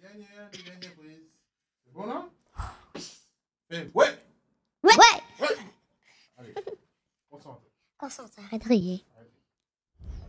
Dernière prise. C'est bon là? Ouais. Ouais. Allez, concentre. Arrête de rier.